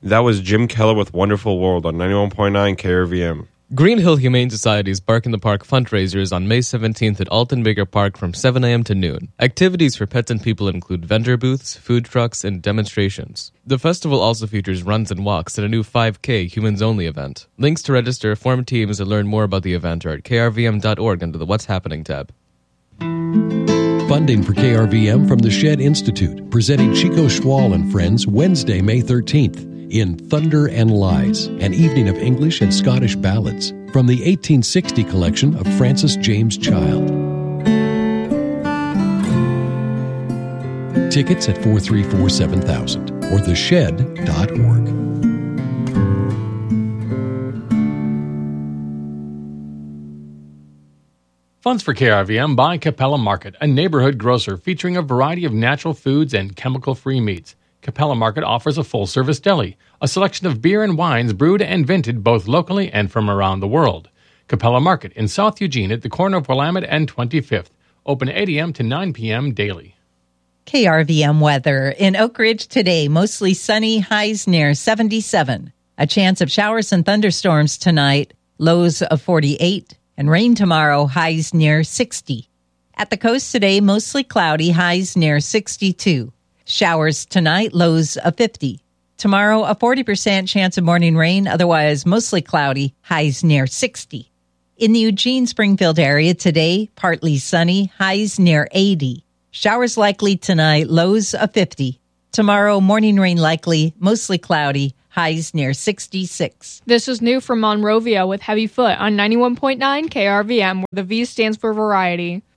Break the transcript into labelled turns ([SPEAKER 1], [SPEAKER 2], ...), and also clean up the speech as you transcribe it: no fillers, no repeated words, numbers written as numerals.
[SPEAKER 1] That was Jim Keller with Wonderful World on 91.9 KRVM.
[SPEAKER 2] Green Hill Humane Society's Bark in the Park fundraisers on May 17th at Alton Bigger Park from 7 a.m. to noon. Activities for pets and people include vendor booths, food trucks, and demonstrations. The festival also features runs and walks and a new 5K Humans Only event. Links to register, form teams, and learn more about the event are at krvm.org under the What's Happening tab.
[SPEAKER 3] Funding for KRVM from the Shed Institute, presenting Chico Schwal and Friends Wednesday, May 13th. In Thunder and Lies, an evening of English and Scottish ballads from the 1860 collection of Francis James Child. Tickets at 434-7000 or theshed.org.
[SPEAKER 4] Funds for KRVM by Capella Market, a neighborhood grocer featuring a variety of natural foods and chemical-free meats. Capella Market offers a full-service deli, a selection of beer and wines brewed and vented both locally and from around the world. Capella Market in South Eugene at the corner of Willamette and 25th. Open 8 a.m. to 9 p.m. daily.
[SPEAKER 5] KRVM weather. In Oak Ridge today, mostly sunny, highs near 77. A chance of showers and thunderstorms tonight, lows of 48. And rain tomorrow, highs near 60. At the coast today, mostly cloudy, highs near 62. Showers tonight, lows of 50. Tomorrow, a 40% chance of morning rain, otherwise mostly cloudy, highs near 60. In the Eugene-Springfield area today, partly sunny, highs near 80. Showers likely tonight, lows of 50. Tomorrow, morning rain likely, mostly cloudy, highs near 66.
[SPEAKER 6] This is new from Monrovia with Heavy Foot on 91.9 KRVM, where the V stands for variety.